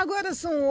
Agora são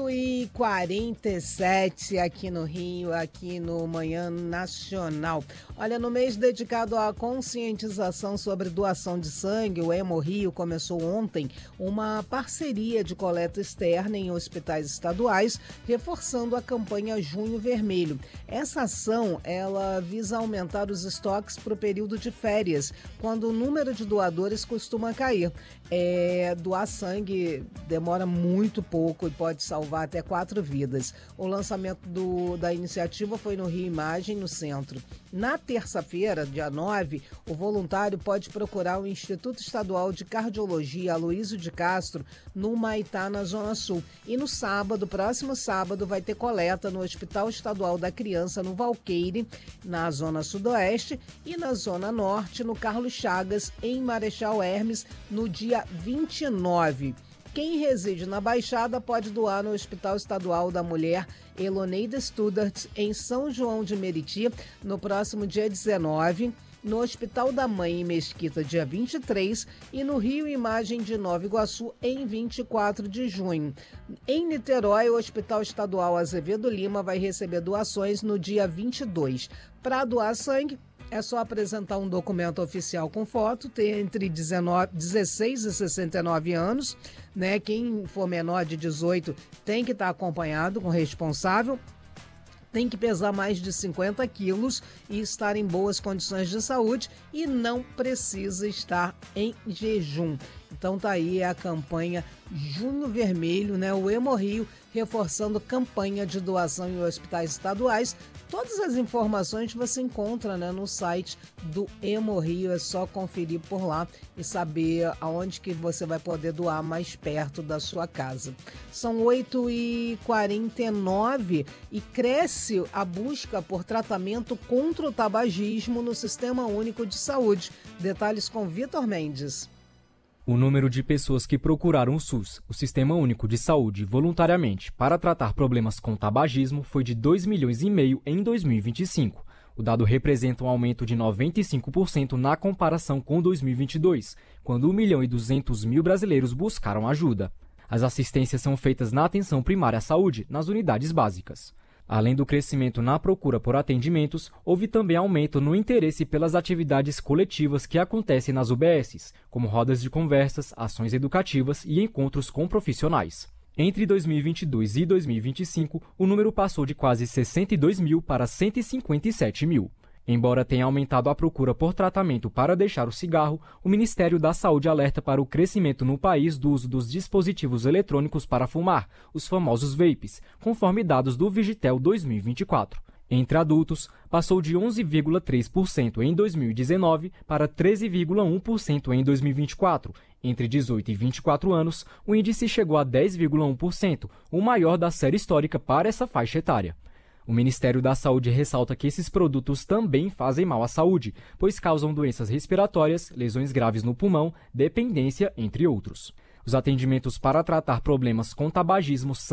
8h47 aqui no Rio, aqui no Manhã Nacional. Olha, no mês dedicado à conscientização sobre doação de sangue, o Hemorrio começou ontem uma parceria de coleta externa em hospitais estaduais, reforçando a campanha Junho Vermelho. Essa ação, ela visa aumentar os estoques para o período de férias, quando o número de doadores costuma cair. Doar sangue demora muito pouco e pode salvar até 4 vidas. O lançamento da iniciativa foi no Rio Imagem, no centro. Na terça-feira, dia 9, o voluntário pode procurar o Instituto Estadual de Cardiologia Aloysio de Castro, no Humaitá, na Zona Sul. E no sábado, próximo sábado, vai ter coleta no Hospital Estadual da Criança, no Valqueire, na Zona Sudoeste, e na Zona Norte, no Carlos Chagas, em Marechal Hermes, no dia 29. Quem reside na Baixada pode doar no Hospital Estadual da Mulher Eloneida Studart, em São João de Meriti, no próximo dia 19, no Hospital da Mãe em Mesquita, dia 23, e no Rio Imagem de Nova Iguaçu, em 24 de junho. Em Niterói, o Hospital Estadual Azevedo Lima vai receber doações no dia 22. Para doar sangue, é só apresentar um documento oficial com foto, ter entre 16 e 69 anos, né? Quem for menor de 18 tem que estar acompanhado com o responsável, tem que pesar mais de 50 quilos e estar em boas condições de saúde e não precisa estar em jejum. Então tá aí a campanha Junho Vermelho, né? O Hemorrio reforçando campanha de doação em hospitais estaduais. Todas as informações você encontra, né, no site do Hemorrio, é só conferir por lá e saber aonde que você vai poder doar mais perto da sua casa. São 8h49 e cresce a busca por tratamento contra o tabagismo no Sistema Único de Saúde. Detalhes com Vitor Mendes. O número de pessoas que procuraram o SUS, o Sistema Único de Saúde, voluntariamente para tratar problemas com tabagismo foi de 2,5 milhões em 2025. O dado representa um aumento de 95% na comparação com 2022, quando 1.200.000 brasileiros buscaram ajuda. As assistências são feitas na atenção primária à saúde, nas unidades básicas. Além do crescimento na procura por atendimentos, houve também aumento no interesse pelas atividades coletivas que acontecem nas UBSs, como rodas de conversas, ações educativas e encontros com profissionais. Entre 2022 e 2025, o número passou de quase 62 mil para 157 mil. Embora tenha aumentado a procura por tratamento para deixar o cigarro, o Ministério da Saúde alerta para o crescimento no país do uso dos dispositivos eletrônicos para fumar, os famosos vapes, conforme dados do Vigitel 2024. Entre adultos, passou de 11,3% em 2019 para 13,1% em 2024. Entre 18 e 24 anos, o índice chegou a 10,1%, o maior da série histórica para essa faixa etária. O Ministério da Saúde ressalta que esses produtos também fazem mal à saúde, pois causam doenças respiratórias, lesões graves no pulmão, dependência, entre outros. Os atendimentos para tratar problemas com tabagismo são